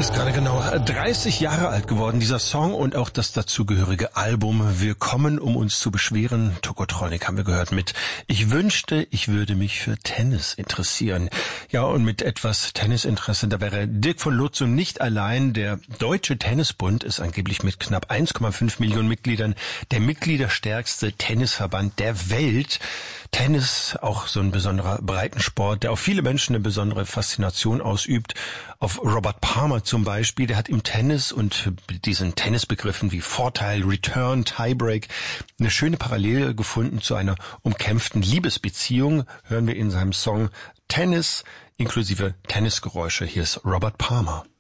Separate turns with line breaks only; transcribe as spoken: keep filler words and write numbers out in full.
Ist gerade genau dreißig Jahre alt geworden, dieser Song und auch das dazugehörige Album. Willkommen, um uns zu beschweren. Tokotronic haben wir gehört mit Ich wünschte, ich würde mich für Tennis interessieren. Ja, und mit etwas Tennisinteresse, da wäre Dirk von Lutzow nicht allein. Der Deutsche Tennisbund ist angeblich mit knapp eins Komma fünf Millionen Mitgliedern der mitgliederstärkste Tennisverband der Welt. Tennis, auch so ein besonderer Breitensport, der auf viele Menschen eine besondere Faszination ausübt. Auf Robert Palmer zum Beispiel, der hat im Tennis und diesen Tennisbegriffen wie Vorteil, Return, Tiebreak eine schöne Parallele gefunden zu einer umkämpften Liebesbeziehung, hören wir in seinem Song Tennis inklusive Tennisgeräusche. Hier ist Robert Palmer.